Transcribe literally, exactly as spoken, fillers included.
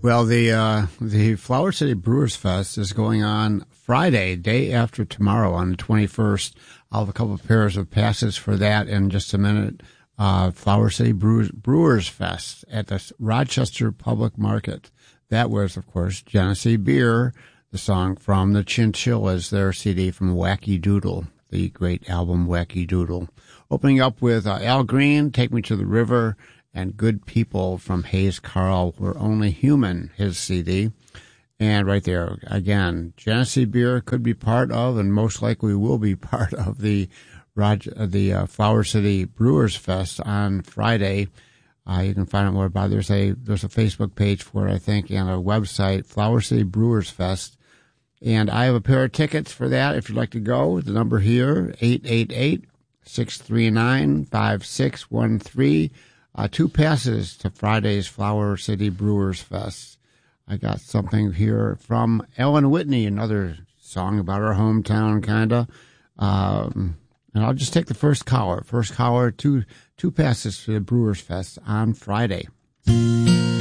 Well, the uh, the Flower City Brewers Fest is going on Friday, day after tomorrow, on the twenty-first. I'll have a couple of pairs of passes for that in just a minute. Uh, Flower City Brewers, Brewers Fest at the Rochester Public Market. That was, of course, Genesee Beer, the song from the Chinchillas, their C D from Wacky Doodle, the great album Wacky Doodle. Opening up with uh, Al Green, Take Me to the River, and Good People from Hayes Carll, We're Only Human, his C D. And right there, again, Genesee Beer could be part of, and most likely will be part of the Roger, the uh, Flower City Brewers Fest on Friday. Uh, you can find out more about it. There's a, there's a Facebook page for it, I think, and a website, Flower City Brewers Fest. And I have a pair of tickets for that if you'd like to go. The number here, eight eight eight, six three nine, five six one three. Uh, two passes to Friday's Flower City Brewers Fest. I got something here from Ellen Whitney, another song about our hometown, kind of. Um, and I'll just take the first caller. First caller, two two passes to the Brewers Fest on Friday.